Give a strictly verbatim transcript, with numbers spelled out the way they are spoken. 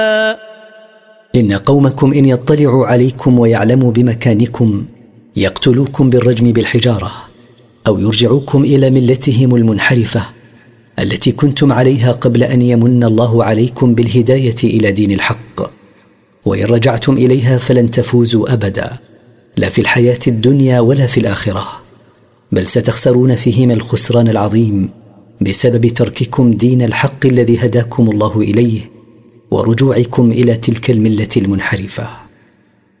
إن قومكم إن يطلعوا عليكم ويعلموا بمكانكم يقتلوكم بالرجم بالحجارة أو يرجعوكم إلى ملتهم المنحرفة التي كنتم عليها قبل أن يمن الله عليكم بالهداية إلى دين الحق، وإن رجعتم إليها فلن تفوزوا أبدا، لا في الحياة الدنيا ولا في الآخرة، بل ستخسرون فيهما الخسران العظيم بسبب ترككم دين الحق الذي هداكم الله إليه ورجوعكم إلى تلك الملة المنحرفة.